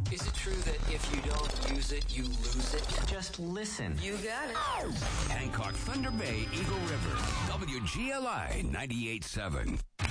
Is it true that if you don't use it, you lose it? Just listen. You got it. Hancock, Thunder Bay, Eagle River, WGLI 98.7.